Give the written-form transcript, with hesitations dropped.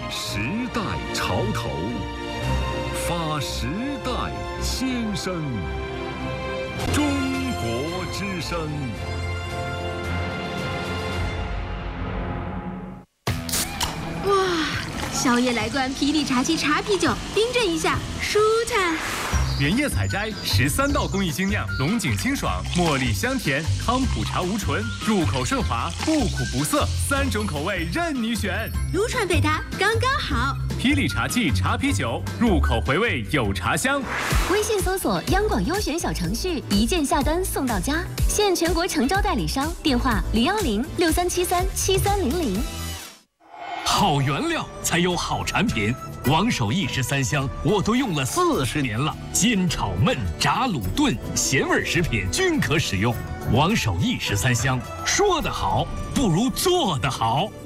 时代潮头，发时代先声。中国之声。 哇，宵夜来罐霹雳茶七茶啤酒，冰镇一下，舒坦。 原叶采摘13道工艺精酿，龙井清爽，茉莉香甜，康普茶无醇，入口顺滑，不苦不涩，3种口味任你选。 撸串配它刚刚好。 霹雳茶器茶啤酒，入口回味有茶香。 微信搜索央广优选小程序，一键下单送到家。现全国诚招代理商，电话01063737300。 好原料才有好产品。王守义13香我都用了40年了，煎炒焖炸卤炖咸味食品均可使用。王守义13香，说得好不如做得好。